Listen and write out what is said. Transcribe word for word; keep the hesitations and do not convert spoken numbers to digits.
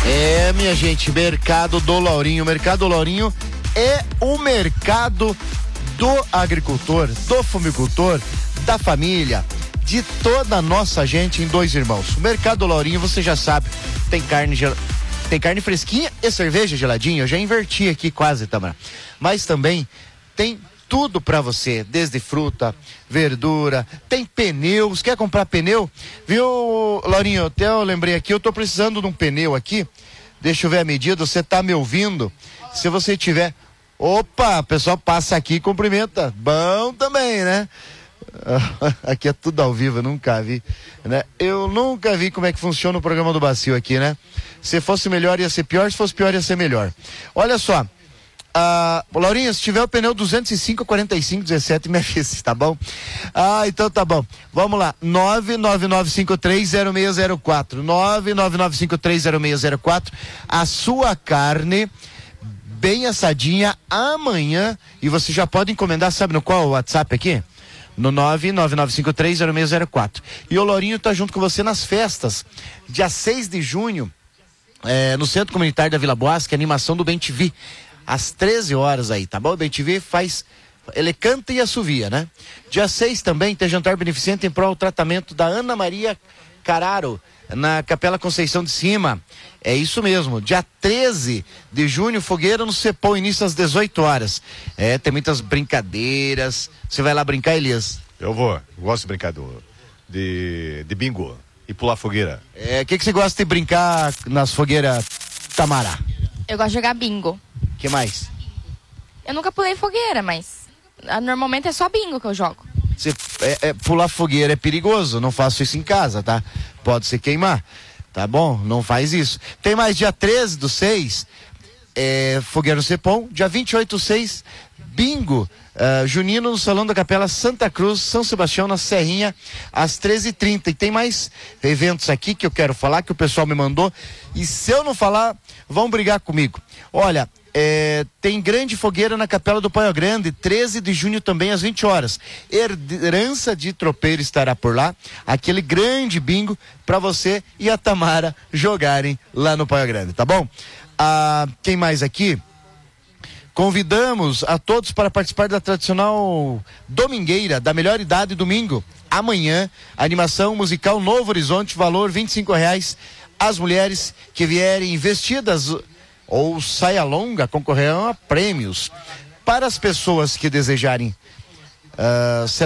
É, minha gente, Mercado do Lourinho. Mercado do Lourinho é o mercado do agricultor, do fumicultor, da família, de toda a nossa gente em Dois Irmãos. O Mercado do Lourinho, você já sabe, tem carne gel... tem carne fresquinha e cerveja geladinha. Eu já inverti aqui quase, Tamara. Mas também tem tudo pra você, desde fruta, verdura, tem pneus. Quer comprar pneu? Viu, Laurinho? Até eu lembrei aqui, eu tô precisando de um pneu aqui. Deixa eu ver a medida, você tá me ouvindo? Se você tiver... Opa, o pessoal passa aqui e cumprimenta. Bom também, né? Aqui é tudo ao vivo, eu nunca vi, né? Eu nunca vi como é que funciona o programa do Bacio aqui, né? Se fosse melhor ia ser pior, se fosse pior ia ser melhor. Olha só, ah, Laurinha, se tiver o pneu duzentos e cinco, quarenta e cinco, dezessete, me avise, tá bom? Ah, então tá bom. Vamos lá, nove nove nove cinco três zero seis zero quatro, nove nove nove cinco três zero seis zero quatro, a sua carne bem assadinha amanhã, e você já pode encomendar, sabe no qual o WhatsApp aqui? No nove nove nove cinco três zero seis zero quatro. E o Lourinho tá junto com você nas festas. Dia seis de junho, é, no Centro Comunitário da Vila Boasque, animação do Bem T V. Às treze horas aí, tá bom? O Bem T V faz... Ele canta e assovia, né? Dia seis também tem jantar beneficente em prol do tratamento da Ana Maria Cararo, na Capela Conceição de Cima. É isso mesmo. Dia treze de junho, fogueira no Cepol, início às dezoito horas. É, tem muitas brincadeiras. Você vai lá brincar, Elias? Eu vou. Eu gosto de brincar do, de, de bingo e pular fogueira. É, o que, que você gosta de brincar nas fogueiras, Tamara? Eu gosto de jogar bingo. O que mais? Eu nunca pulei fogueira, mas ah, normalmente é só bingo que eu jogo. Você, é, é, pular fogueira é perigoso, não faço isso em casa, tá? Pode se queimar, tá bom? Não faz isso. Tem mais dia treze do seis, é, fogueira no Cepom, dia vinte e oito do seis, bingo, uh, junino no Salão da Capela Santa Cruz, São Sebastião, na Serrinha, às treze e trinta. E tem mais eventos aqui que eu quero falar, que o pessoal me mandou, e se eu não falar, vão brigar comigo. Olha, É, tem grande fogueira na Capela do Paio Grande, treze de junho também às vinte horas. Herança de Tropeiro estará por lá, aquele grande bingo para você e a Tamara jogarem lá no Paio Grande, tá bom? Ah, quem mais aqui? Convidamos a todos para participar da tradicional domingueira da melhor idade domingo. Amanhã, animação musical Novo Horizonte, valor vinte e cinco reais. As mulheres que vierem vestidas ou saia longa concorrerão a prêmios. Para as pessoas que desejarem uh,